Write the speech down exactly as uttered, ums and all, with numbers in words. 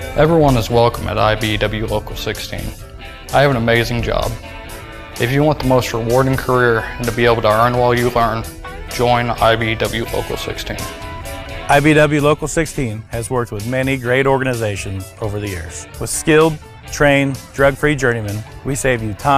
Everyone is welcome at I B E W Local sixteen. I have an amazing job. If you want the most rewarding career and to be able to earn while you learn, join I B E W Local sixteen. I B E W Local sixteen has worked with many great organizations over the years. With skilled, trained, drug-free journeymen, we save you time